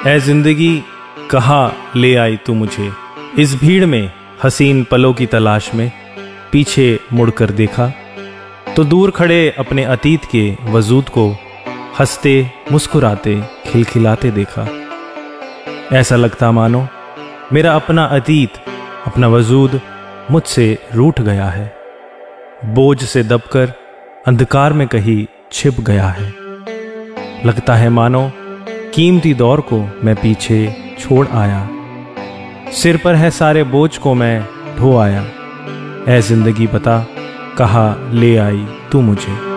ऐ जिंदगी कहाँ ले आई तू मुझे, इस भीड़ में हसीन पलों की तलाश में। पीछे मुड़कर देखा तो दूर खड़े अपने अतीत के वजूद को हंसते मुस्कुराते खिलखिलाते देखा। ऐसा लगता मानो मेरा अपना अतीत, अपना वजूद मुझसे रूठ गया है, बोझ से दबकर अंधकार में कहीं छिप गया है। लगता है मानो कीमती दौर को मैं पीछे छोड़ आया, सिर पर है सारे बोझ को मैं ढो आया। ऐ जिंदगी बता कहाँ ले आई तू मुझे।